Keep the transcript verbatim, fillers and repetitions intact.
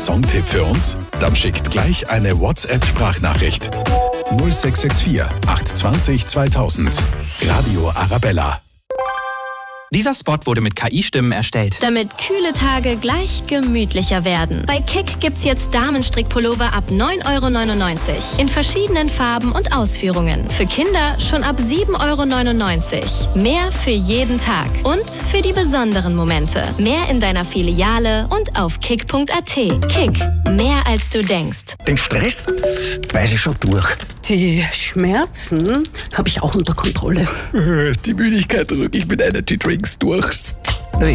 Songtipp für uns? Dann schickt gleich eine WhatsApp-Sprachnachricht. null sechs sechs vier, acht zwei null, zweitausend. Radio Arabella. Dieser Spot wurde mit K I-Stimmen erstellt. Damit kühle Tage gleich gemütlicher werden. Bei Kick gibt's jetzt Damenstrickpullover ab neun Euro neunundneunzig. In verschiedenen Farben und Ausführungen. Für Kinder schon ab sieben Euro neunundneunzig. Mehr für jeden Tag. Und für die besonderen Momente. Mehr in deiner Filiale und auf kick punkt a t. Kick. Mehr als du denkst. Den Stress weiß ich schon durch. Die Schmerzen habe ich auch unter Kontrolle. Die Müdigkeit drücke ich mit Energy Drinks durch.